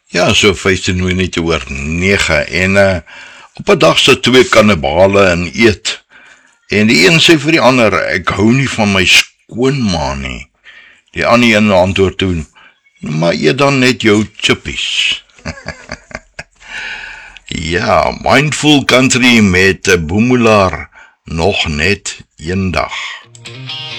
Ja, so 15 minute oor 9 en op 'n dag se 2 kannibale en eet. En die een sê vir die ander, ek hou nie van my skoonma nie. Die ander een antwoord toe, maar eet dan net jou chippies. Ja, Mindful Country met Boemelaar, nog net een dag.